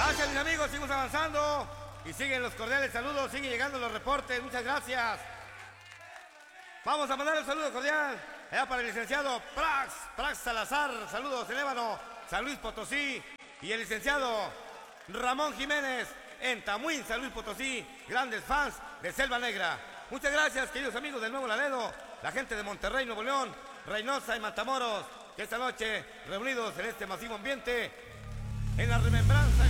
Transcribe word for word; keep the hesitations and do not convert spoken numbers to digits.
Gracias, mis amigos, seguimos avanzando y siguen los cordiales saludos, siguen llegando los reportes, muchas gracias. Vamos a mandar un saludo cordial allá para el licenciado Prax, Prax Salazar, saludos en Ébano, San Luis Potosí, y el licenciado Ramón Jiménez en Tamuín, San Luis Potosí, grandes fans de Selva Negra. Muchas gracias, queridos amigos del Nuevo Laredo, la gente de Monterrey, Nuevo León, Reynosa y Matamoros, que esta noche reunidos en este masivo ambiente, en la remembranza